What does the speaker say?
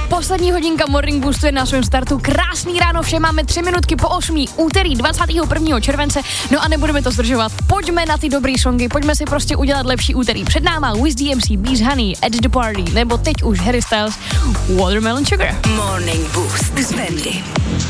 Poslední hodinka Morning Boostu je na svém startu. Krásný ráno, vše máme 3 minutky po 8. úterý 21. července. No a nebudeme to zdržovat. Pojďme na ty dobrý songy, pojďme si prostě udělat lepší úterý. Před náma Wiz DMC, Bees Honey, At The Party, nebo teď už Harry Styles, Watermelon Sugar. Morning Boost s Bendy.